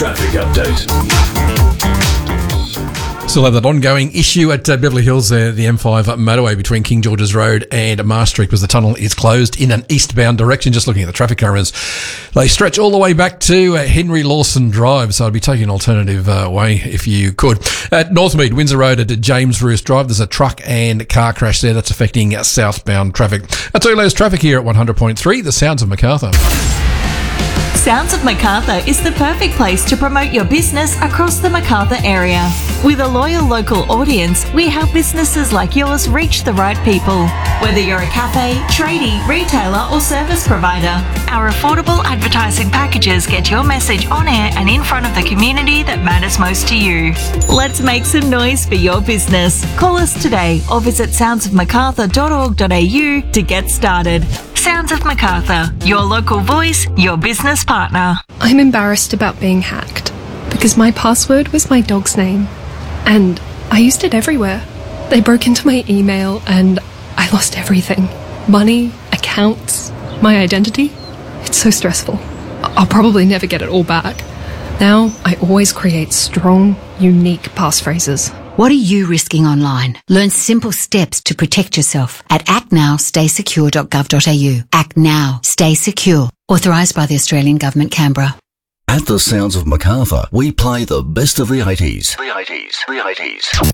Traffic update. Still have that ongoing issue at Beverly Hills, the M5 motorway between King George's Road and Mars Street, because the tunnel is closed in an eastbound direction. Just looking at the traffic cameras, they stretch all the way back to Henry Lawson Drive, so I'd be taking an alternative way if you could. At Northmead, Windsor Road at James Roos Drive, there's a truck and car crash there that's affecting southbound traffic. That's all those traffic here at 100.3, the sounds of Macarthur. Sounds of Macarthur is the perfect place to promote your business across the Macarthur area. With a loyal local audience, we help businesses like yours reach the right people. Whether you're a cafe, tradie, retailer or service provider, our affordable advertising packages get your message on air and in front of the community that matters most to you. Let's make some noise for your business. Call us today or visit soundsofmacarthur.org.au to get started. Sounds of Macarthur, your local voice, your business partner. I'm embarrassed about being hacked because my password was my dog's name and I used it everywhere. They broke into my email and I lost everything. Money, accounts, my identity. It's so stressful. I'll probably never get it all back. Now I always create strong, unique passphrases. What are you risking online? Learn simple steps to protect yourself at actnowstaysecure.gov.au. Act Now. Stay secure. Authorised by the Australian Government, Canberra. At the Sounds of Macarthur, we play the best of the 80s. The 80s.